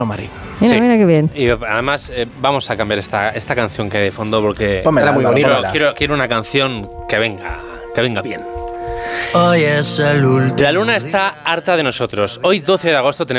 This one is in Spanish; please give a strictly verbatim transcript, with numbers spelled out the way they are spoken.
Marín. Mira, Sí. mira qué bien. Y además eh, vamos a cambiar esta, esta canción que hay de fondo porque Pónmela, Era muy Álvaro, bonito. quiero, pónmela. quiero, quiero una canción que venga, que venga bien. Hoy es el último. La luna está harta de nosotros. Hoy, doce de agosto, tenemos